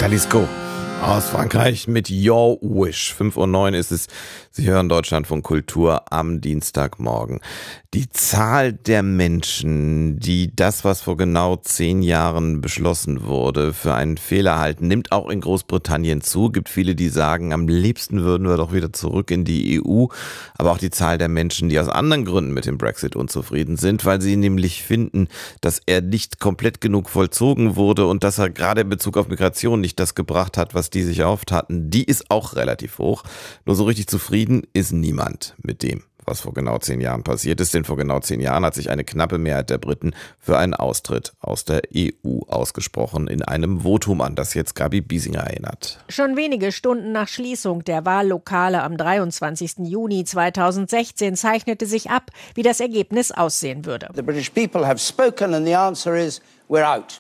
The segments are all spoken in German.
Talisco aus Frankreich mit Your Wish. 5:09 Uhr ist es. Sie hören Deutschlandfunk Kultur am Dienstagmorgen. Die Zahl der Menschen, die das, was vor genau 10 Jahren beschlossen wurde, für einen Fehler halten, nimmt auch in Großbritannien zu. Gibt viele, die sagen, am liebsten würden wir doch wieder zurück in die EU. Aber auch die Zahl der Menschen, die aus anderen Gründen mit dem Brexit unzufrieden sind, weil sie nämlich finden, dass er nicht komplett genug vollzogen wurde und dass er gerade in Bezug auf Migration nicht das gebracht hat, was die sich erhofft hatten, die ist auch relativ hoch. Nur so richtig zufrieden ist niemand mit dem, was vor genau 10 Jahren passiert ist. Denn vor genau 10 Jahren hat sich eine knappe Mehrheit der Briten für einen Austritt aus der EU ausgesprochen, in einem Votum, an das jetzt Gabi Biesinger erinnert. Schon wenige Stunden nach Schließung der Wahllokale am 23. Juni 2016 zeichnete sich ab, wie das Ergebnis aussehen würde. The British people have spoken and the answer is we're out.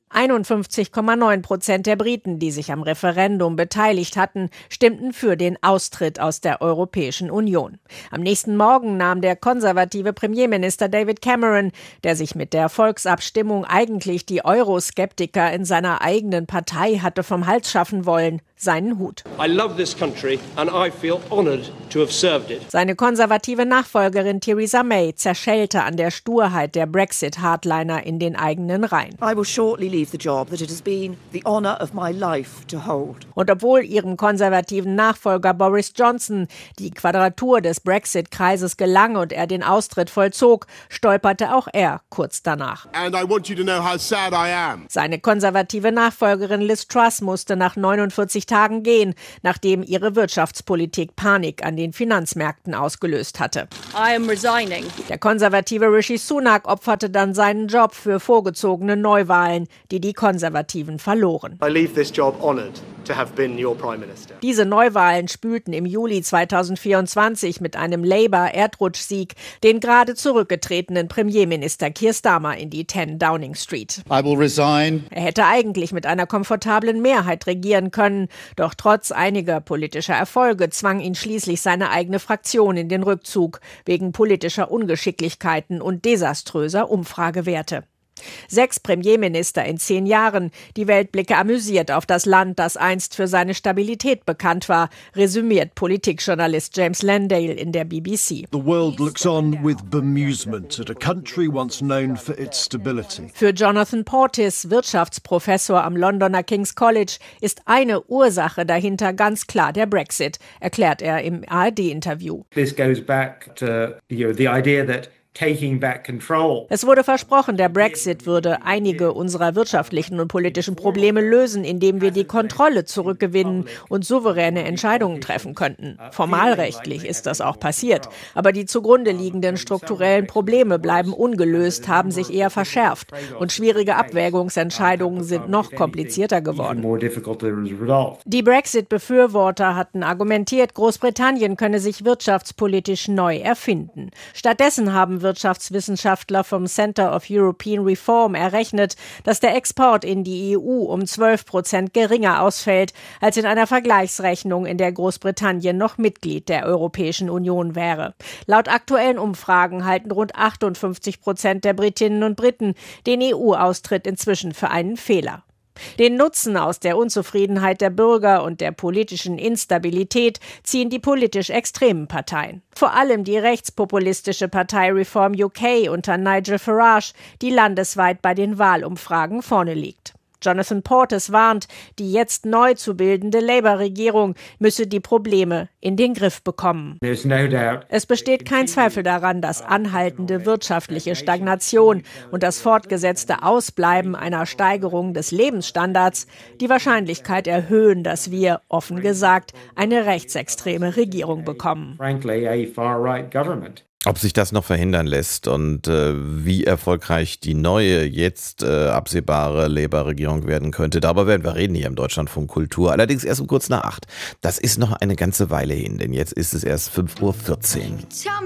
51,9% der Briten, die sich am Referendum beteiligt hatten, stimmten für den Austritt aus der Europäischen Union. Am nächsten Morgen nahm der konservative Premierminister David Cameron, der sich mit der Volksabstimmung eigentlich die Euroskeptiker in seiner eigenen Partei hatte vom Hals schaffen wollen, seinen Hut. I love this country and I feel honored to have served it. Seine konservative Nachfolgerin Theresa May zerschellte an der Sturheit der Brexit-Hardliner in den eigenen Reihen. I will shortly leave the job that it has been the honour of my life to hold. Und obwohl ihrem konservativen Nachfolger Boris Johnson die Quadratur des Brexit-Kreises gelang und er den Austritt vollzog, stolperte auch er kurz danach. And I want you to know how sad I am. Seine konservative Nachfolgerin Liz Truss musste nach 49 Tagen gehen, nachdem ihre Wirtschaftspolitik Panik an den Finanzmärkten ausgelöst hatte. I am resigning. Der konservative Rishi Sunak opferte dann seinen Job für vorgezogene Neuwahlen, die die Konservativen verloren. I leave this job honoured to have been your Prime Minister. Diese Neuwahlen spülten im Juli 2024 mit einem Labour-Erdrutschsieg den gerade zurückgetretenen Premierminister Keir Starmer in die 10 Downing Street. I will resign. Er hätte eigentlich mit einer komfortablen Mehrheit regieren können, doch trotz einiger politischer Erfolge zwang ihn schließlich seine eigene Fraktion in den Rückzug, wegen politischer Ungeschicklichkeiten und desaströser Umfragewerte. 6 Premierminister in 10 Jahren. Die Welt blicke amüsiert auf das Land, das einst für seine Stabilität bekannt war, resümiert Politikjournalist James Landale in der BBC. The world looks on with bemusement at a country once known for its stability. Für Jonathan Portis, Wirtschaftsprofessor am Londoner King's College, ist eine Ursache dahinter ganz klar der Brexit, erklärt er im ARD-Interview. This goes back to the idea that taking back control. Es wurde versprochen, der Brexit würde einige unserer wirtschaftlichen und politischen Probleme lösen, indem wir die Kontrolle zurückgewinnen und souveräne Entscheidungen treffen könnten. Formalrechtlich ist das auch passiert, aber die zugrunde liegenden strukturellen Probleme bleiben ungelöst, haben sich eher verschärft und schwierige Abwägungsentscheidungen sind noch komplizierter geworden. Die Brexit-Befürworter hatten argumentiert, Großbritannien könne sich wirtschaftspolitisch neu erfinden. Stattdessen haben Wirtschaftswissenschaftler vom Center of European Reform errechnet, dass der Export in die EU um 12% geringer ausfällt, als in einer Vergleichsrechnung, in der Großbritannien noch Mitglied der Europäischen Union wäre. Laut aktuellen Umfragen halten rund 58% der Britinnen und Briten den EU-Austritt inzwischen für einen Fehler. Den Nutzen aus der Unzufriedenheit der Bürger und der politischen Instabilität ziehen die politisch extremen Parteien. Vor allem die rechtspopulistische Partei Reform UK unter Nigel Farage, die landesweit bei den Wahlumfragen vorne liegt. Jonathan Portis warnt, die jetzt neu zu bildende Labour-Regierung müsse die Probleme in den Griff bekommen. Es besteht kein Zweifel daran, dass anhaltende wirtschaftliche Stagnation und das fortgesetzte Ausbleiben einer Steigerung des Lebensstandards die Wahrscheinlichkeit erhöhen, dass wir, offen gesagt, eine rechtsextreme Regierung bekommen. Ob sich das noch verhindern lässt und wie erfolgreich die neue, jetzt absehbare Labour-Regierung werden könnte, darüber werden wir reden hier im Deutschlandfunk Kultur. Allerdings erst um kurz nach 8. Das ist noch eine ganze Weile hin, denn jetzt ist es erst 5:14 Uhr.